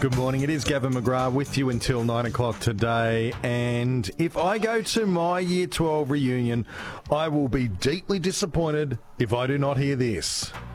Good morning. It is Gavin McGrath with you until 9 o'clock today. And if I go to my Year 12 reunion, I will be deeply disappointed if I do not hear this.